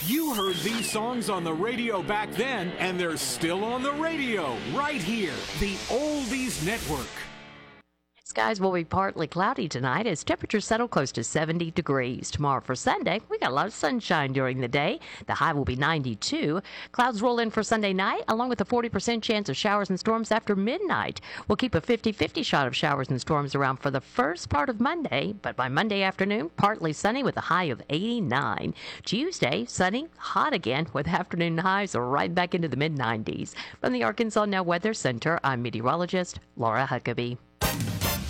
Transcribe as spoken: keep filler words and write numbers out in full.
You heard these songs on the radio back then, and they're still on the radio right here. The Oldies Network. Skies will be partly cloudy tonight as temperatures settle close to seventy degrees. Tomorrow for Sunday, we got a lot of sunshine during the day. The high will be ninety-two. Clouds roll in for Sunday night, along with a forty percent chance of showers and storms after midnight. We'll keep a fifty-fifty shot of showers and storms around for the first part of Monday, but by Monday afternoon, partly sunny with a high of eighty-nine. Tuesday, sunny, hot again with afternoon highs right back into the mid nineties. From the Arkansas Now Weather Center, I'm meteorologist Laura Huckabee.